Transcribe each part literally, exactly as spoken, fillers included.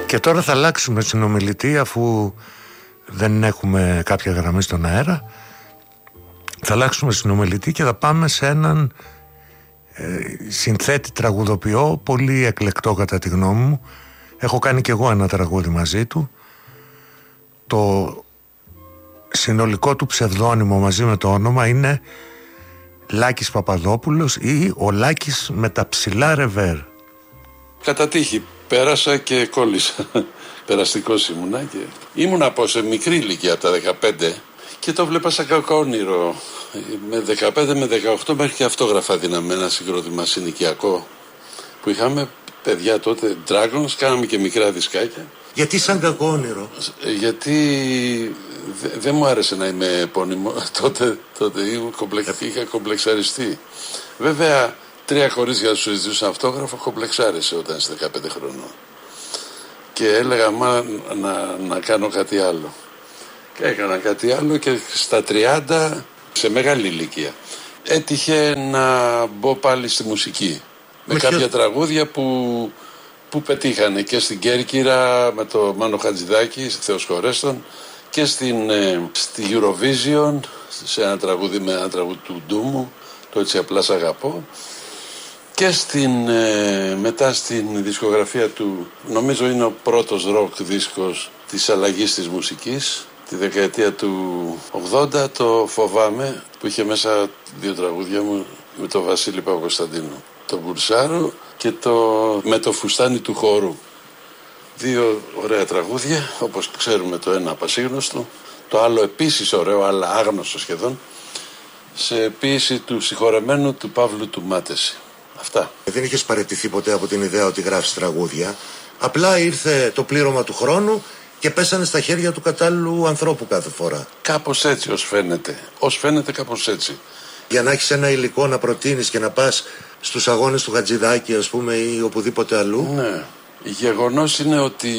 Και τώρα θα αλλάξουμε συνομιλητή, αφού δεν έχουμε κάποια γραμμή στον αέρα. Θα αλλάξουμε συνομιλητή και θα πάμε σε έναν ε, συνθέτη τραγουδοποιό, πολύ εκλεκτό κατά τη γνώμη μου. Έχω κάνει κι εγώ ένα τραγούδι μαζί του. Το συνολικό του ψευδόνυμο μαζί με το όνομα είναι Λάκης Παπαδόπουλος ή ο Λάκης με τα ψηλά ρεβέρ. Κατά τύχη πέρασα και κόλλησα. Περαστικός ήμουνα και ήμουνα από σε μικρή ηλικία από τα δεκαπέντε και το βλέπα σαν κακό όνειρο. Με δεκαπέντε με δεκαοκτώ μέχρι και αυτόγραφα δίναμε ένα συγκρότημα συνοικιακό που είχαμε παιδιά τότε, Dragons, κάναμε και μικρά δισκάκια. Γιατί σαν κακό όνειρο? Γιατί δεν δε μου άρεσε να είμαι επώνυμο. τότε τότε είχα κομπλεξαριστεί. Βέβαια, τρία κορίτσια σου ζητούσαν αυτόγραφο, κομπλεξάρισε όταν είσαι δεκαπέντε χρονών. Και έλεγα μα να, να κάνω κάτι άλλο. Και έκανα κάτι άλλο και στα τριάντα, σε μεγάλη ηλικία, έτυχε να μπω πάλι στη μουσική. Με, με κάποια ποιο... τραγούδια που, που πετύχανε και στην Κέρκυρα με το Μάνο Χατζηδάκη, Θεός χωρέστον, και στην, ε, στη Eurovision, σε ένα τραγούδι με ένα τραγούδι του Ντούμου, το Έτσι απλά σ' αγαπώ. Και στην, ε, μετά στην δισκογραφία του, νομίζω είναι ο πρώτος ροκ δίσκος της αλλαγής της μουσικής, τη δεκαετία του ογδόντα, το Φοβάμαι, που είχε μέσα δύο τραγούδια μου με τον Βασίλη Παπακοσταντίνου, το Μπουρσάρο και το Με το φουστάνι του χορού. Δύο ωραία τραγούδια, όπως ξέρουμε, το ένα απασίγνωστο, το άλλο επίσης ωραίο αλλά άγνωστο σχεδόν, σε ποίηση του συγχωρεμένου του Παύλου του Μάτεση. Αυτά. Δεν είχες παραιτηθεί ποτέ από την ιδέα ότι γράφεις τραγούδια. Απλά ήρθε το πλήρωμα του χρόνου και πέσανε στα χέρια του κατάλληλου ανθρώπου κάθε φορά. Κάπως έτσι ως φαίνεται. Ως φαίνεται κάπως έτσι. Για να έχεις ένα υλικό να προτείνεις και να πας στους αγώνες του Χατζηδάκη, ας πούμε, ή οπουδήποτε αλλού. Ναι. Γεγονός είναι ότι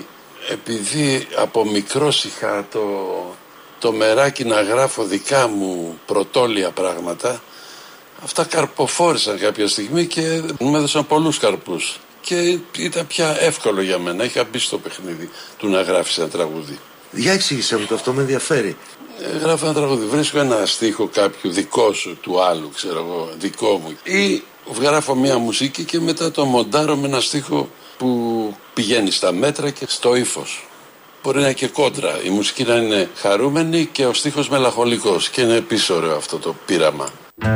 επειδή από μικρός είχα το, το μεράκι να γράφω δικά μου πρωτόλια πράγματα, αυτά καρποφόρησαν κάποια στιγμή και μου έδωσαν πολλούς καρπούς. Και ήταν πια εύκολο για μένα. Είχα μπει στο παιχνίδι του να γράφεις ένα τραγούδι. Για εξήγησέ μου το, αυτό με ενδιαφέρει. Ε, γράφω ένα τραγούδι, βρίσκω ένα στίχο κάποιου δικό σου, του άλλου, ξέρω εγώ, δικό μου. Ή γράφω μια μουσική και μετά το μοντάρω με ένα στίχο που πηγαίνει στα μέτρα και στο ύφος. Μπορεί να είναι και κόντρα. Η μουσική να είναι χαρούμενη και ο στίχος μελαγχολικός. Και είναι επίσης ωραίο αυτό το πείραμα.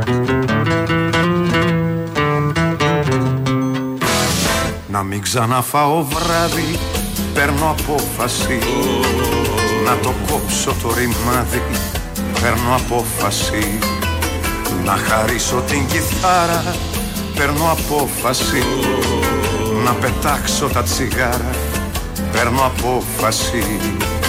Να μην ξαναφάω βράδυ, παίρνω απόφαση. Να το κόψω το ρημάδι, παίρνω απόφαση. Να χαρίσω την κιθάρα, παίρνω απόφαση. Να πετάξω τα τσιγάρα, παίρνω απόφαση.